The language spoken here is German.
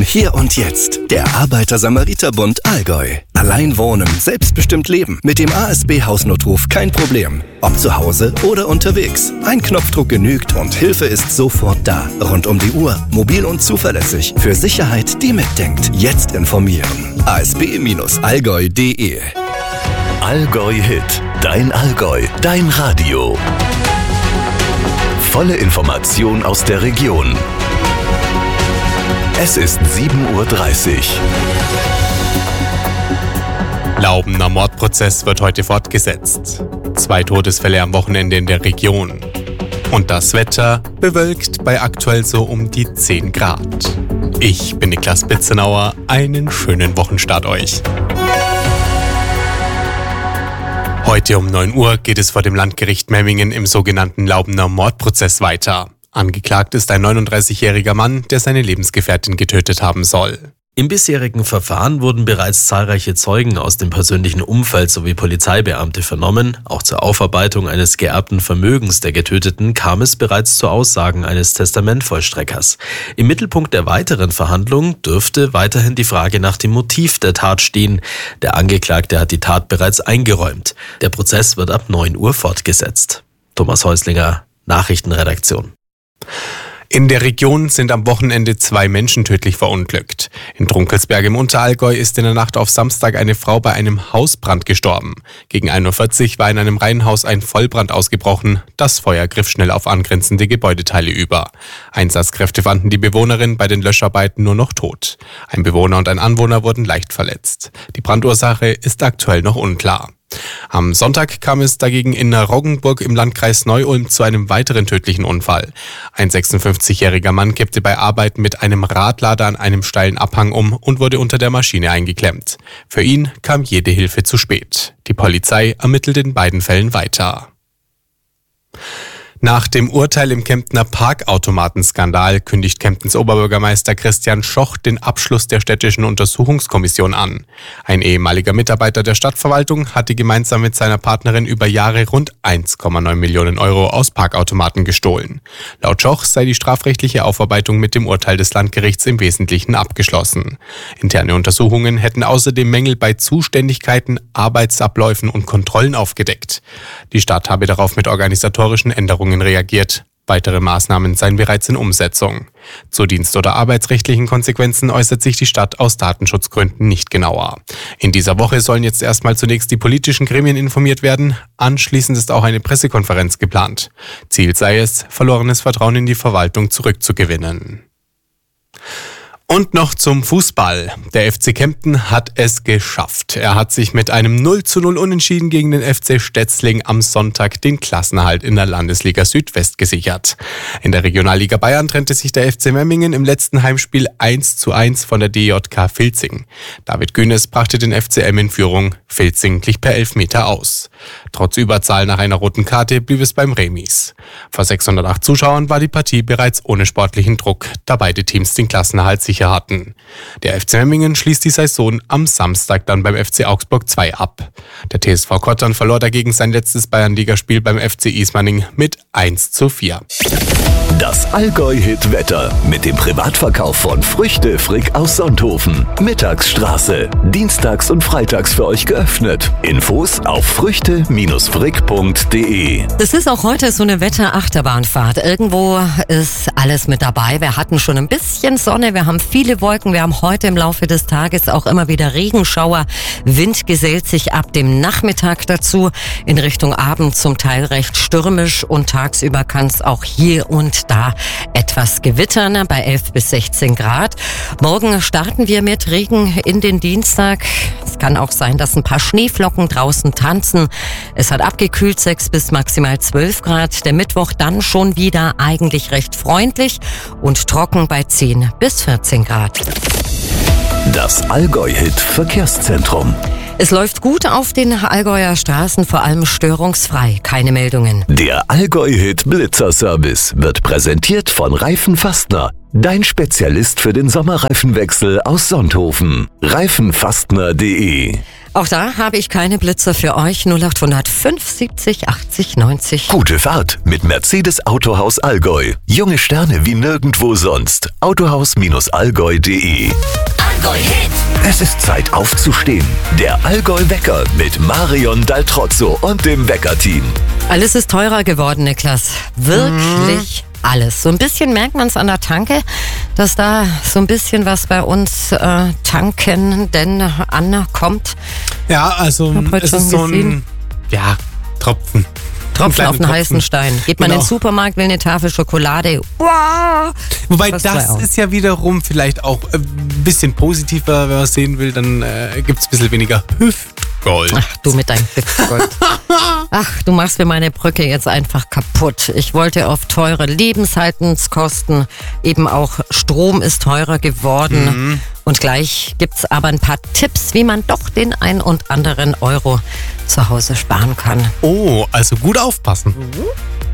Hier und jetzt, der Arbeiter-Samariter-Bund Allgäu. Allein wohnen, selbstbestimmt leben. Mit dem ASB-Hausnotruf kein Problem. Ob zu Hause oder unterwegs. Ein Knopfdruck genügt und Hilfe ist sofort da. Rund um die Uhr, mobil und zuverlässig. Für Sicherheit, die mitdenkt. Jetzt informieren. asb-allgäu.de. Allgäu Hit. Dein Allgäu. Dein Radio. Volle Information aus der Region. Es ist 7:30 Uhr. Laubener Mordprozess wird heute fortgesetzt. 2 Todesfälle am Wochenende in der Region. Und das Wetter bewölkt bei aktuell so um die 10 Grad. Ich bin Niklas Bitzenauer. Einen schönen Wochenstart euch. Heute um 9 Uhr geht es vor dem Landgericht Memmingen im sogenannten Laubener Mordprozess weiter. Angeklagt ist ein 39-jähriger Mann, der seine Lebensgefährtin getötet haben soll. Im bisherigen Verfahren wurden bereits zahlreiche Zeugen aus dem persönlichen Umfeld sowie Polizeibeamte vernommen. Auch zur Aufarbeitung eines geerbten Vermögens der Getöteten kam es bereits zu Aussagen eines Testamentvollstreckers. Im Mittelpunkt der weiteren Verhandlung dürfte weiterhin die Frage nach dem Motiv der Tat stehen. Der Angeklagte hat die Tat bereits eingeräumt. Der Prozess wird ab 9 Uhr fortgesetzt. Thomas Häuslinger, Nachrichtenredaktion. In der Region sind am Wochenende 2 Menschen tödlich verunglückt. In Drunkelsberg im Unterallgäu ist in der Nacht auf Samstag eine Frau bei einem Hausbrand gestorben. Gegen 1:40 Uhr war in einem Reihenhaus ein Vollbrand ausgebrochen. Das Feuer griff schnell auf angrenzende Gebäudeteile über. Einsatzkräfte fanden die Bewohnerin bei den Löscharbeiten nur noch tot. Ein Bewohner und ein Anwohner wurden leicht verletzt. Die Brandursache ist aktuell noch unklar. Am Sonntag kam es dagegen in Roggenburg im Landkreis Neu-Ulm zu einem weiteren tödlichen Unfall. Ein 56-jähriger Mann kippte bei Arbeiten mit einem Radlader an einem steilen Abhang um und wurde unter der Maschine eingeklemmt. Für ihn kam jede Hilfe zu spät. Die Polizei ermittelt in beiden Fällen weiter. Nach dem Urteil im Kemptner Parkautomatenskandal kündigt Kemptens Oberbürgermeister Christian Schoch den Abschluss der städtischen Untersuchungskommission an. Ein ehemaliger Mitarbeiter der Stadtverwaltung hatte gemeinsam mit seiner Partnerin über Jahre rund 1,9 Millionen Euro aus Parkautomaten gestohlen. Laut Schoch sei die strafrechtliche Aufarbeitung mit dem Urteil des Landgerichts im Wesentlichen abgeschlossen. Interne Untersuchungen hätten außerdem Mängel bei Zuständigkeiten, Arbeitsabläufen und Kontrollen aufgedeckt. Die Stadt habe darauf mit organisatorischen Änderungen reagiert. Weitere Maßnahmen seien bereits in Umsetzung. Zu dienst- oder arbeitsrechtlichen Konsequenzen äußert sich die Stadt aus Datenschutzgründen nicht genauer. In dieser Woche sollen jetzt erstmal zunächst die politischen Gremien informiert werden. Anschließend ist auch eine Pressekonferenz geplant. Ziel sei es, verlorenes Vertrauen in die Verwaltung zurückzugewinnen. Und noch zum Fußball. Der FC Kempten hat es geschafft. Er hat sich mit einem 0:0 Unentschieden gegen den FC Stetzling am Sonntag den Klassenerhalt in der Landesliga Südwest gesichert. In der Regionalliga Bayern trennte sich der FC Memmingen im letzten Heimspiel 1:1 von der DJK Vilzing. David Günes brachte den FCM in Führung. Vilzing glich per Elfmeter aus. Trotz Überzahl nach einer roten Karte blieb es beim Remis. Vor 608 Zuschauern war die Partie bereits ohne sportlichen Druck, da beide Teams den Klassenerhalt sicher hatten. Der FC Memmingen schließt die Saison am Samstag dann beim FC Augsburg 2 ab. Der TSV Kottern verlor dagegen sein letztes Bayernligaspiel beim FC Ismaning mit 1:4. Das Allgäu-Hit-Wetter mit dem Privatverkauf von Früchte Frick aus Sonthofen. Mittagsstraße. Dienstags und freitags für euch geöffnet. Infos auf früchte-frick.de. Das ist auch heute so eine Wetterachterbahnfahrt. Irgendwo ist alles mit dabei. Wir hatten schon ein bisschen Sonne, wir haben viele Wolken, wir haben heute im Laufe des Tages auch immer wieder Regenschauer. Wind gesellt sich ab dem Nachmittag dazu. In Richtung Abend zum Teil recht stürmisch und tagsüber kann es auch hier und da etwas gewittern bei 11 bis 16 Grad. Morgen starten wir mit Regen in den Dienstag. Es kann auch sein, dass ein paar Schneeflocken draußen tanzen. Es hat abgekühlt 6 bis maximal 12 Grad. Der Mittwoch dann schon wieder eigentlich recht freundlich und trocken bei 10 bis 14 Grad. Das Allgäu-Hit Verkehrszentrum. Es läuft gut auf den Allgäuer Straßen, vor allem störungsfrei. Keine Meldungen. Der Allgäu-Hit Blitzer-Service wird präsentiert von Reifenfastner. Dein Spezialist für den Sommerreifenwechsel aus Sonthofen. Reifenfastner.de. Auch da habe ich keine Blitzer für euch. 0800 570 80 90. Gute Fahrt mit Mercedes Autohaus Allgäu. Junge Sterne wie nirgendwo sonst. Autohaus-allgäu.de. Allgäu-Hit. Es ist Zeit aufzustehen. Der Allgäu-Wecker mit Marion Daltrozzo und dem Wecker-Team. Alles ist teurer geworden, Niklas. Wirklich alles. So ein bisschen merkt man es an der Tanke, dass da so ein bisschen was bei uns tanken denn ankommt. Ja, also es ist so ein Tropfen. Tropfen auf einen heißen Stein. Geht man in den Supermarkt, will eine Tafel Schokolade. Wow, Wobei das ist ja wiederum vielleicht auch ein bisschen positiver, wenn man es sehen will, dann gibt es ein bisschen weniger Hüftgold. Ach, du mit deinem Hüftgold. Ach, du machst mir meine Brücke jetzt einfach kaputt. Ich wollte auf teure Lebenshaltungskosten, eben auch Strom ist teurer geworden. Und gleich gibt's aber ein paar Tipps, wie man doch den ein und anderen Euro zu Hause sparen kann. Oh, also gut aufpassen.